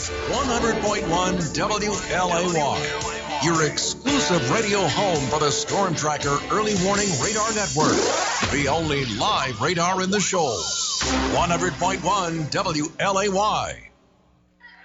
100.1 WLAY, your exclusive radio home for the Storm Tracker Early Warning Radar Network, the only live radar in the shoals. 100.1 WLAY.